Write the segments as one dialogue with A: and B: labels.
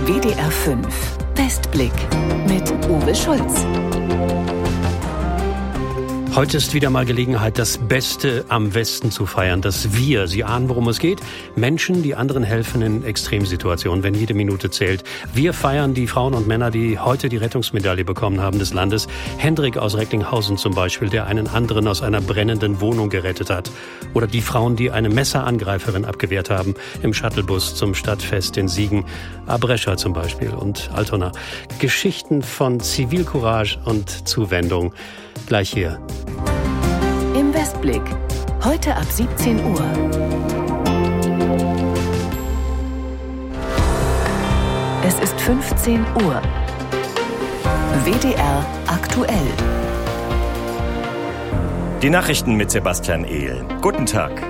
A: WDR 5 Westblick mit Uwe Schulz.
B: Heute ist wieder mal Gelegenheit, das Beste am Westen zu feiern. Das Wir. Sie ahnen, worum es geht. Menschen, die anderen helfen in Extremsituationen, wenn jede Minute zählt. Wir feiern die Frauen und Männer, die heute die Rettungsmedaille bekommen haben des Landes. Hendrik aus Recklinghausen zum Beispiel, der einen anderen aus einer brennenden Wohnung gerettet hat. Oder die Frauen, die eine Messerangreiferin abgewehrt haben im Shuttlebus zum Stadtfest in Siegen. Abrescha zum Beispiel und Altona. Geschichten von Zivilcourage und Zuwendung. Gleich hier.
A: Im Westblick. Heute ab 17 Uhr. Es ist 15 Uhr. WDR aktuell.
C: Die Nachrichten mit Sebastian Ehl. Guten Tag.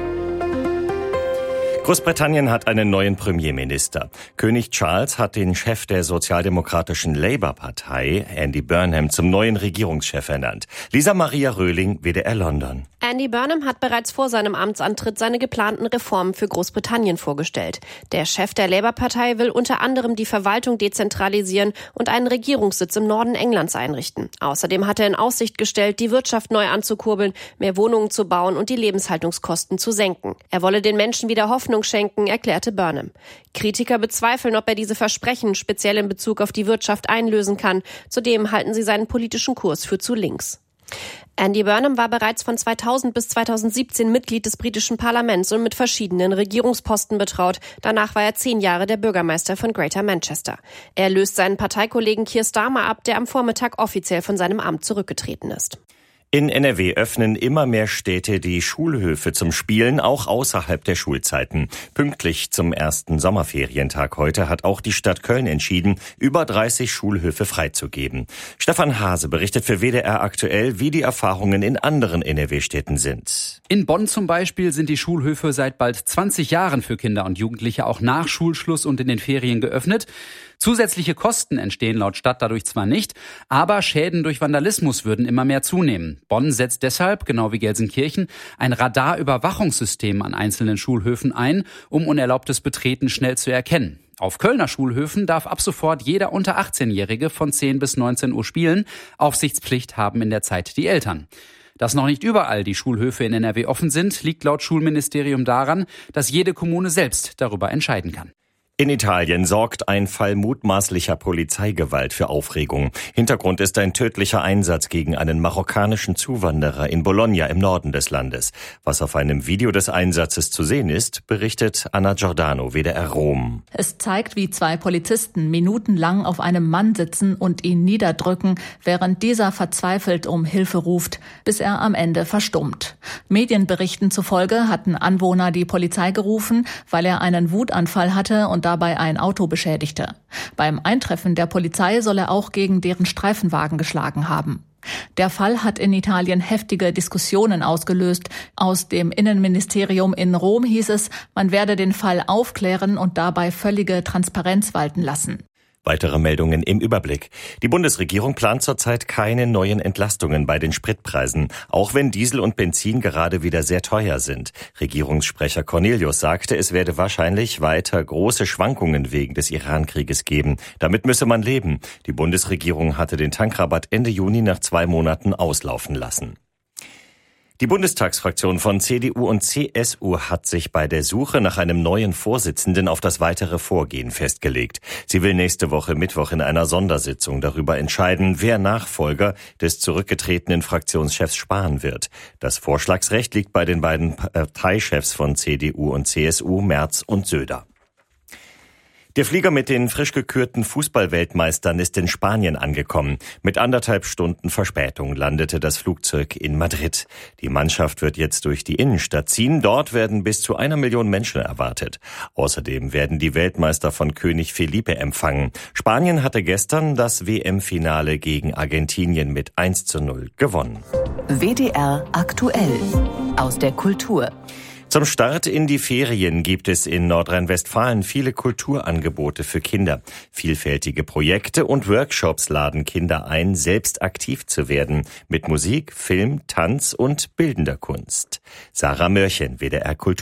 C: Großbritannien hat einen neuen Premierminister. König Charles hat den Chef der sozialdemokratischen Labour-Partei, Andy Burnham, zum neuen Regierungschef ernannt. Lisa Maria Röhling, WDR London.
D: Andy Burnham hat bereits vor seinem Amtsantritt seine geplanten Reformen für Großbritannien vorgestellt. Der Chef der Labour-Partei will unter anderem die Verwaltung dezentralisieren und einen Regierungssitz im Norden Englands einrichten. Außerdem hat er in Aussicht gestellt, die Wirtschaft neu anzukurbeln, mehr Wohnungen zu bauen und die Lebenshaltungskosten zu senken. Er wolle den Menschen wieder Hoffnung schenken, erklärte Burnham. Kritiker bezweifeln, ob er diese Versprechen speziell in Bezug auf die Wirtschaft einlösen kann. Zudem halten sie seinen politischen Kurs für zu links. Andy Burnham war bereits von 2000 bis 2017 Mitglied des britischen Parlaments und mit verschiedenen Regierungsposten betraut. Danach war er 10 Jahre der Bürgermeister von Greater Manchester. Er löst seinen Parteikollegen Keir Starmer ab, der am Vormittag offiziell von seinem Amt zurückgetreten ist.
C: In NRW öffnen immer mehr Städte die Schulhöfe zum Spielen, auch außerhalb der Schulzeiten. Pünktlich zum ersten Sommerferientag heute hat auch die Stadt Köln entschieden, über 30 Schulhöfe freizugeben. Stefan Hase berichtet für WDR aktuell, wie die Erfahrungen in anderen NRW-Städten sind.
E: In Bonn zum Beispiel sind die Schulhöfe seit bald 20 Jahren für Kinder und Jugendliche auch nach Schulschluss und in den Ferien geöffnet. Zusätzliche Kosten entstehen laut Stadt dadurch zwar nicht, aber Schäden durch Vandalismus würden immer mehr zunehmen. Bonn setzt deshalb, genau wie Gelsenkirchen, ein Radarüberwachungssystem an einzelnen Schulhöfen ein, um unerlaubtes Betreten schnell zu erkennen. Auf Kölner Schulhöfen darf ab sofort jeder unter 18-Jährige von 10 bis 19 Uhr spielen. Aufsichtspflicht haben in der Zeit die Eltern. Dass noch nicht überall die Schulhöfe in NRW offen sind, liegt laut Schulministerium daran, dass jede Kommune selbst darüber entscheiden kann.
C: In Italien sorgt ein Fall mutmaßlicher Polizeigewalt für Aufregung. Hintergrund ist ein tödlicher Einsatz gegen einen marokkanischen Zuwanderer in Bologna im Norden des Landes. Was auf einem Video des Einsatzes zu sehen ist, berichtet Anna Giordano, WDR Rom.
F: Es zeigt, wie 2 Polizisten minutenlang auf einem Mann sitzen und ihn niederdrücken, während dieser verzweifelt um Hilfe ruft, bis er am Ende verstummt. Medienberichten zufolge hatten Anwohner die Polizei gerufen, weil er einen Wutanfall hatte und dabei ein Auto beschädigte. Beim Eintreffen der Polizei soll er auch gegen deren Streifenwagen geschlagen haben. Der Fall hat in Italien heftige Diskussionen ausgelöst. Aus dem Innenministerium in Rom hieß es, man werde den Fall aufklären und dabei völlige Transparenz walten lassen.
C: Weitere Meldungen im Überblick. Die Bundesregierung plant zurzeit keine neuen Entlastungen bei den Spritpreisen, auch wenn Diesel und Benzin gerade wieder sehr teuer sind. Regierungssprecher Cornelius sagte, es werde wahrscheinlich weiter große Schwankungen wegen des Iran-Krieges geben. Damit müsse man leben. Die Bundesregierung hatte den Tankrabatt Ende Juni nach 2 Monaten auslaufen lassen. Die Bundestagsfraktion von CDU und CSU hat sich bei der Suche nach einem neuen Vorsitzenden auf das weitere Vorgehen festgelegt. Sie will nächste Woche Mittwoch in einer Sondersitzung darüber entscheiden, wer Nachfolger des zurückgetretenen Fraktionschefs Spahn wird. Das Vorschlagsrecht liegt bei den beiden Parteichefs von CDU und CSU, Merz und Söder. Der Flieger mit den frisch gekürten Fußballweltmeistern ist in Spanien angekommen. Mit 1,5 Stunden Verspätung landete das Flugzeug in Madrid. Die Mannschaft wird jetzt durch die Innenstadt ziehen. Dort werden bis zu 1 Million Menschen erwartet. Außerdem werden die Weltmeister von König Felipe empfangen. Spanien hatte gestern das WM-Finale gegen Argentinien mit 1:0 gewonnen.
A: WDR aktuell aus der Kultur.
C: Zum Start in die Ferien gibt es in Nordrhein-Westfalen viele Kulturangebote für Kinder. Vielfältige Projekte und Workshops laden Kinder ein, selbst aktiv zu werden. Mit Musik, Film, Tanz und bildender Kunst. Sarah Mörchen, WDR Kultur.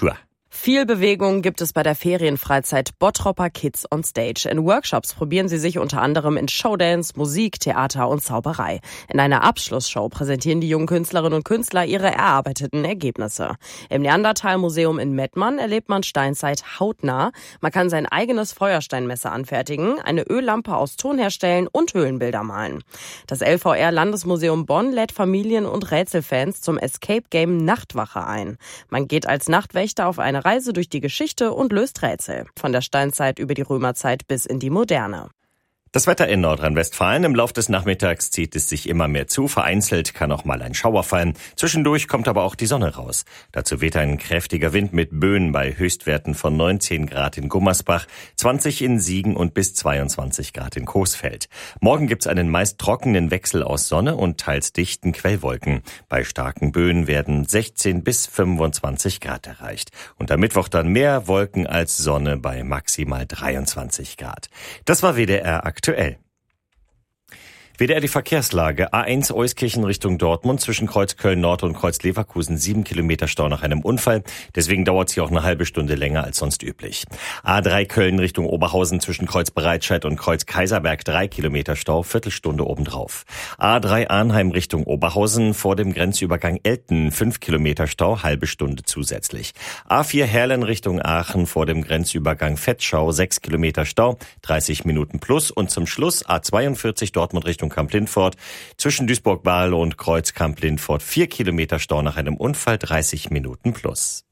G: Viel Bewegung gibt es bei der Ferienfreizeit Bottropper Kids on Stage. In Workshops probieren sie sich unter anderem in Showdance, Musik, Theater und Zauberei. In einer Abschlussshow präsentieren die jungen Künstlerinnen und Künstler ihre erarbeiteten Ergebnisse. Im Neandertal-Museum in Mettmann erlebt man Steinzeit hautnah. Man kann sein eigenes Feuersteinmesser anfertigen, eine Öllampe aus Ton herstellen und Höhlenbilder malen. Das LVR-Landesmuseum Bonn lädt Familien und Rätselfans zum Escape-Game Nachtwache ein. Man geht als Nachtwächter auf eine Reise durch die Geschichte und löst Rätsel. Von der Steinzeit über die Römerzeit bis in die Moderne.
C: Das Wetter in Nordrhein-Westfalen. Im Lauf des Nachmittags zieht es sich immer mehr zu. Vereinzelt kann auch mal ein Schauer fallen. Zwischendurch kommt aber auch die Sonne raus. Dazu weht ein kräftiger Wind mit Böen bei Höchstwerten von 19 Grad in Gummersbach, 20 in Siegen und bis 22 Grad in Coesfeld. Morgen gibt's einen meist trockenen Wechsel aus Sonne und teils dichten Quellwolken. Bei starken Böen werden 16 bis 25 Grad erreicht. Und am Mittwoch dann mehr Wolken als Sonne bei maximal 23 Grad. Das war WDR aktuell. WDR die Verkehrslage. A1 Euskirchen Richtung Dortmund zwischen Kreuz Köln-Nord und Kreuz Leverkusen 7 Kilometer Stau nach einem Unfall. Deswegen dauert es hier auch eine halbe Stunde länger als sonst üblich. A3 Köln Richtung Oberhausen zwischen Kreuz Bereitscheid und Kreuz Kaiserberg 3 Kilometer Stau, Viertelstunde obendrauf. A3 Arnheim Richtung Oberhausen vor dem Grenzübergang Elten 5 Kilometer Stau, halbe Stunde zusätzlich. A4 Herlen Richtung Aachen vor dem Grenzübergang Vetschau 6 Kilometer Stau, 30 Minuten plus. Und zum Schluss A42 Dortmund Richtung Kamp-Lindfort zwischen Duisburg-Bahl und Kreuz Kamp-Lindfort 4 Kilometer Stau nach einem Unfall, 30 Minuten plus.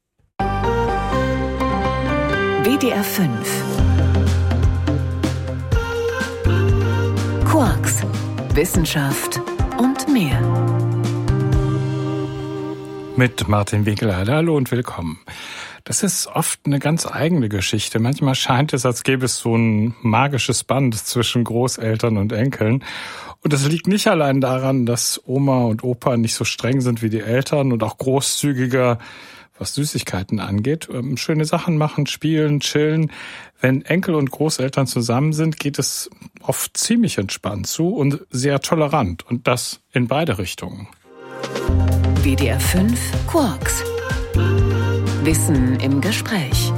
A: WDR 5 Quarks, Wissenschaft und mehr.
H: Mit Martin Winkelheide. Hallo und willkommen. Das ist oft eine ganz eigene Geschichte. Manchmal scheint es, als gäbe es so ein magisches Band zwischen Großeltern und Enkeln. Und das liegt nicht allein daran, dass Oma und Opa nicht so streng sind wie die Eltern und auch großzügiger, was Süßigkeiten angeht. Schöne Sachen machen, spielen, chillen. Wenn Enkel und Großeltern zusammen sind, geht es oft ziemlich entspannt zu und sehr tolerant. Und das in beide Richtungen.
A: WDR 5 Quarks. Wissen im Gespräch.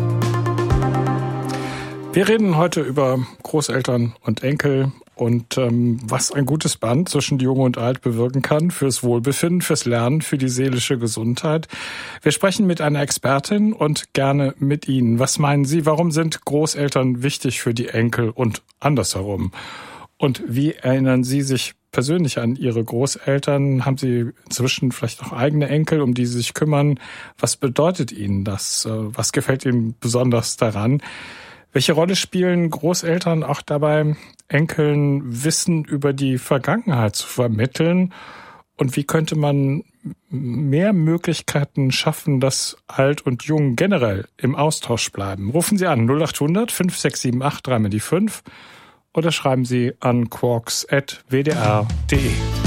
H: Wir reden heute über Großeltern und Enkel und was ein gutes Band zwischen Jung und Alt bewirken kann fürs Wohlbefinden, fürs Lernen, für die seelische Gesundheit. Wir sprechen mit einer Expertin und gerne mit Ihnen. Was meinen Sie, warum sind Großeltern wichtig für die Enkel und andersherum? Und wie erinnern Sie sich persönlich an Ihre Großeltern? Haben Sie inzwischen vielleicht noch eigene Enkel, um die Sie sich kümmern? Was bedeutet Ihnen das? Was gefällt Ihnen besonders daran? Welche Rolle spielen Großeltern auch dabei, Enkeln Wissen über die Vergangenheit zu vermitteln? Und wie könnte man mehr Möglichkeiten schaffen, dass Alt und Jung generell im Austausch bleiben? Rufen Sie an 0800 5678 3 mal die 5 oder schreiben Sie an quarks@wdr.de.